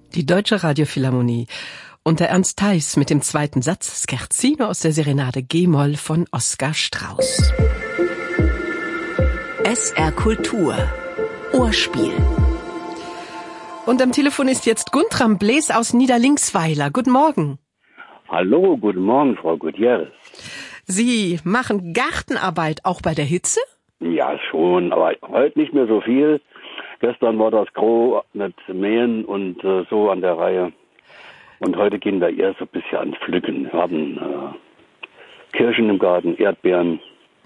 Die Deutsche Radiophilharmonie unter Ernst Theis mit dem zweiten Satz Scherzino aus der Serenade G-Moll von Oskar Strauß. SR Kultur Ohrspiel. Und am Telefon ist jetzt Guntram Blees aus Niederlinksweiler. Guten Morgen. Hallo, guten Morgen, Frau Gutierrez. Sie machen Gartenarbeit auch bei der Hitze? Ja, schon, aber heute nicht mehr so viel. Gestern war das Gros mit Mähen und so an der Reihe. Und heute gehen wir eher so ein bisschen ans Pflücken. Wir haben Kirschen im Garten, Erdbeeren.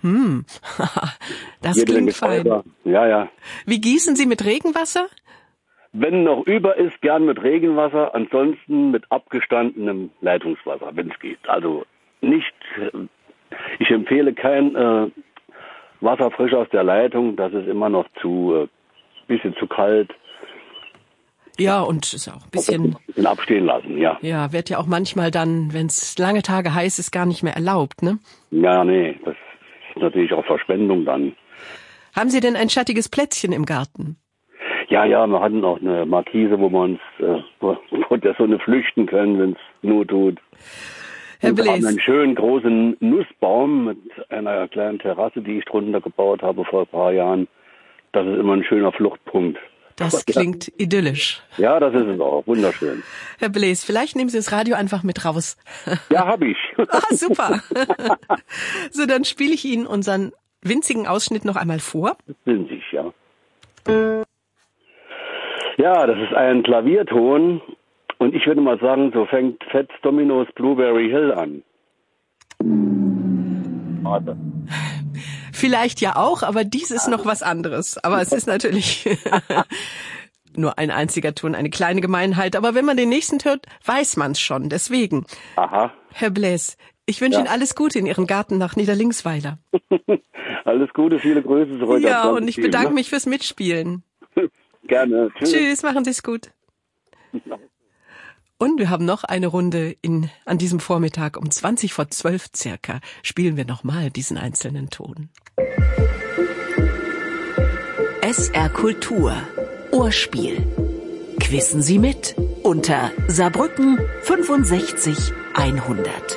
Das klingt fein. Ja. Wie gießen Sie mit Regenwasser? Wenn noch über ist, gern mit Regenwasser, ansonsten mit abgestandenem Leitungswasser, wenn es geht. Also nicht, ich empfehle kein Wasser frisch aus der Leitung, das ist immer noch bisschen zu kalt. Ja, und ist auch ein bisschen abstehen lassen, ja. Ja, wird ja auch manchmal dann, wenn es lange Tage heiß ist, gar nicht mehr erlaubt, ne? Ja, nee, das ist natürlich auch Verschwendung dann. Haben Sie denn ein schattiges Plätzchen im Garten? Ja, wir hatten auch eine Markise, wo wir uns vor der Sonne flüchten können, wenn es not tut. Herr Und wir haben Blees. einen schönen großen Nussbaum mit einer kleinen Terrasse, die ich drunter gebaut habe vor ein paar Jahren. Das ist immer ein schöner Fluchtpunkt. Das klingt idyllisch. Ja, das ist es auch. Wunderschön. Herr Blees, vielleicht nehmen Sie das Radio einfach mit raus. Ja, hab ich. Ah, super. So, dann spiele ich Ihnen unseren winzigen Ausschnitt noch einmal vor. Winzig, ja. Ja, das ist ein Klavierton. Und ich würde mal sagen, so fängt Fats Domino's Blueberry Hill an. Warte. Vielleicht ja auch, aber dies ist noch was anderes. Aber es ist natürlich nur ein einziger Ton, eine kleine Gemeinheit. Aber wenn man den nächsten hört, weiß man's schon. Deswegen, Aha. Herr Blees, ich wünsche Ihnen alles Gute in Ihrem Garten nach Niederlinksweiler. Alles Gute, viele Grüße zurück. Ja, und ich bedanke mich fürs Mitspielen. Gerne. Tschüss, machen Sie es gut. Und wir haben noch eine Runde an diesem Vormittag um 11:20 circa. Spielen wir nochmal diesen einzelnen Ton. SR Kultur Ohrspiel. Quissen Sie mit unter Saarbrücken 65 100.